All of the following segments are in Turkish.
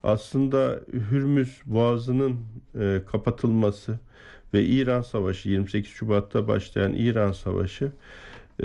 aslında Hürmüz Boğazı'nın kapatılması ve İran Savaşı, 28 Şubat'ta başlayan İran Savaşı e,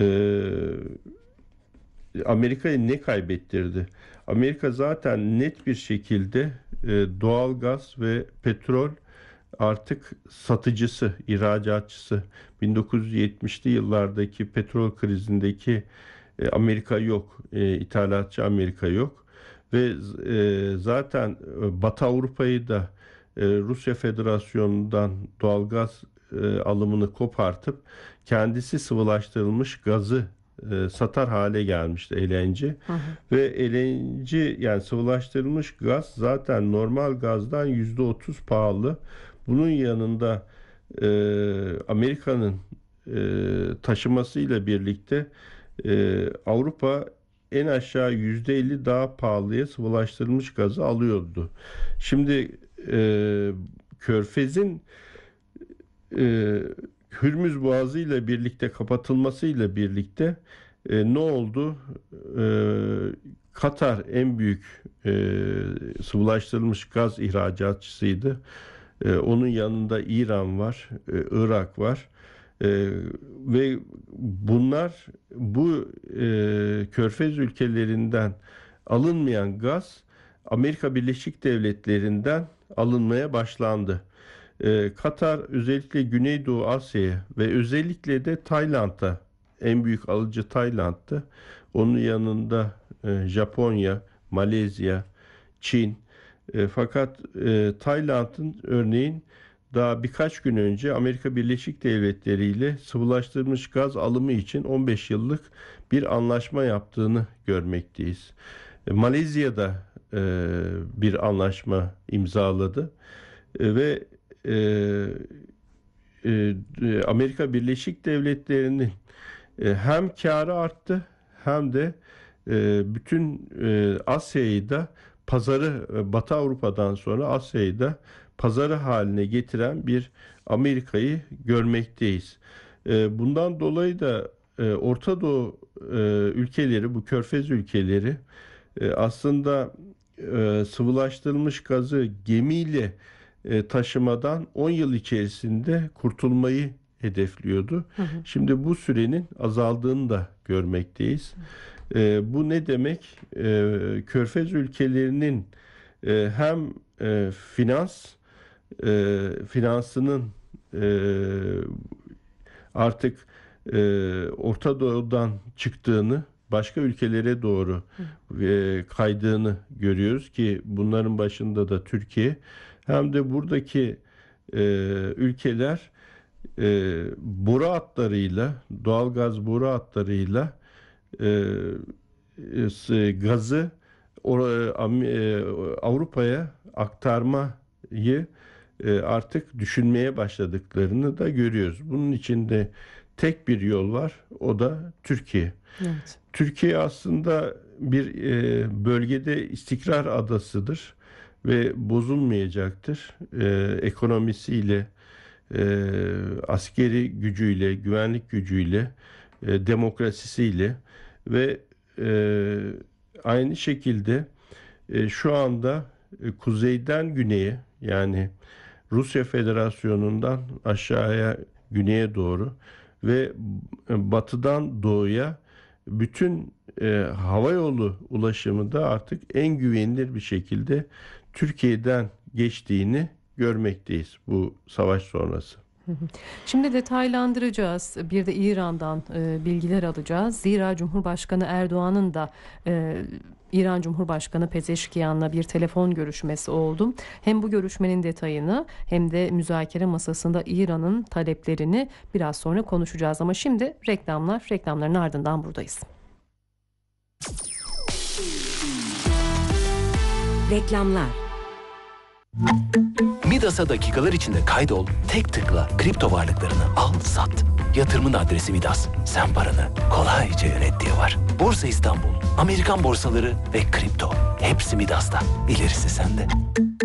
Amerika'yı ne kaybettirdi? Amerika zaten net bir şekilde doğal gaz ve petrol artık satıcısı, ihracatçısı. 1970'li yıllardaki petrol krizindeki Amerika yok, ithalatçı Amerika yok ve zaten Batı Avrupa'yı da Rusya Federasyonu'ndan doğalgaz alımını kopartıp kendisi sıvılaştırılmış gazı satar hale gelmişti LNG. Hı hı. Ve LNG, yani sıvılaştırılmış gaz, zaten normal gazdan %30 pahalı. Bunun yanında Amerika'nın taşımasıyla birlikte Avrupa en aşağı %50 daha pahalıya sıvılaştırılmış gazı alıyordu. Şimdi Körfez'in e, Hürmüz Boğazı ile birlikte kapatılmasıyla birlikte ne oldu? E, Katar en büyük sıvılaştırılmış gaz ihracatçısıydı. Onun yanında İran var, Irak var. Ve bunlar bu Körfez ülkelerinden alınmayan gaz Amerika Birleşik Devletleri'nden alınmaya başlandı. Katar özellikle Güneydoğu Asya'ya ve özellikle de Tayland'a, en büyük alıcı Tayland'tı. Onun yanında Japonya, Malezya, Çin. Fakat Tayland'ın örneğin daha birkaç gün önce Amerika Birleşik Devletleri ile sıvılaştırılmış gaz alımı için 15 yıllık bir anlaşma yaptığını görmekteyiz. Malezya'da bir anlaşma imzaladı. Ve e, Amerika Birleşik Devletleri'nin hem karı arttı hem de bütün Asya'yı da pazarı, Batı Avrupa'dan sonra Asya'yı da pazarı haline getiren bir Amerika'yı görmekteyiz. Bundan dolayı da Orta Doğu ülkeleri, bu Körfez ülkeleri aslında sıvılaştırılmış gazı gemiyle taşımadan 10 yıl içerisinde kurtulmayı hedefliyordu. Hı hı. Şimdi bu sürenin azaldığını da görmekteyiz. Bu ne demek? Körfez ülkelerinin hem finansının e, artık Orta Doğu'dan çıktığını, başka ülkelere doğru kaydığını görüyoruz ki bunların başında da Türkiye. Hem de buradaki ülkeler boru hatlarıyla, doğalgaz boru hatlarıyla gazı Avrupa'ya aktarmayı artık düşünmeye başladıklarını da görüyoruz. Bunun için de tek bir yol var, o da Türkiye. Evet. Türkiye aslında bir bölgede istikrar adasıdır ve bozulmayacaktır. Ekonomisiyle, askeri gücüyle, güvenlik gücüyle, demokrasisiyle ve aynı şekilde şu anda kuzeyden güneye, yani Rusya Federasyonu'ndan aşağıya, güneye doğru ve batıdan doğuya bütün hava yolu ulaşımı da artık en güvenilir bir şekilde Türkiye'den geçtiğini görmekteyiz bu savaş sonrası. Hı hı. Şimdi detaylandıracağız. Bir de İran'dan bilgiler alacağız. Zira Cumhurbaşkanı Erdoğan'ın da İran Cumhurbaşkanı Pezeşkiyan'la bir telefon görüşmesi oldu. Hem bu görüşmenin detayını hem de müzakere masasında İran'ın taleplerini biraz sonra konuşacağız. Ama şimdi reklamların ardından buradayız. Reklamlar. Midas'a dakikalar içinde kaydol, tek tıkla kripto varlıklarını al, sat. Yatırımın adresi Midas. Sen paranı kolayca yönet diye var. Borsa İstanbul, Amerikan borsaları ve kripto. Hepsi Midas'ta. İlerisi sende.